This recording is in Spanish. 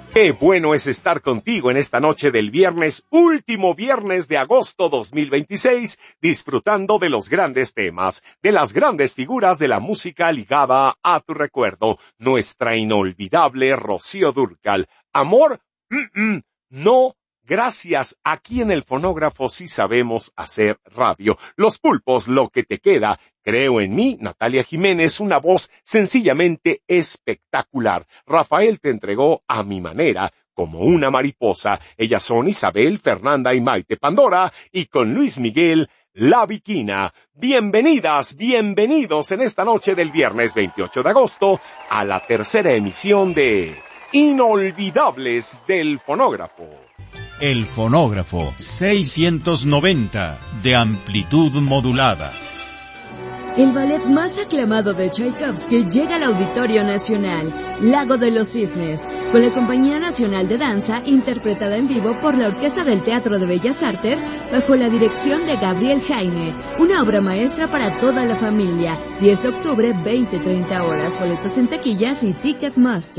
Qué bueno es estar contigo en esta noche del viernes, último viernes de agosto 2026, disfrutando de los grandes temas, de las grandes figuras de la música ligada a tu recuerdo. Nuestra inolvidable Rocío Dúrcal. Amor, no, gracias. Aquí en el fonógrafo sí sabemos hacer radio. Los Pulpos, lo que te queda. Creo en mí, Natalia Jiménez, una voz sencillamente espectacular. Rafael te entregó A mi manera, como una mariposa. Ellas son Isabel, Fernanda y Maite Pandora, y con Luis Miguel, La Viquina. Bienvenidas, bienvenidos en esta noche del viernes 28 de agosto a la tercera emisión de Inolvidables del Fonógrafo. El Fonógrafo 690 de amplitud modulada. El ballet más aclamado de Tchaikovsky llega al Auditorio Nacional, Lago de los Cisnes, con la Compañía Nacional de Danza, interpretada en vivo por la Orquesta del Teatro de Bellas Artes, bajo la dirección de Gabriel Jaime. Una obra maestra para toda la familia. 10 de octubre, 20-30 horas. Boletos en taquillas y Ticketmaster.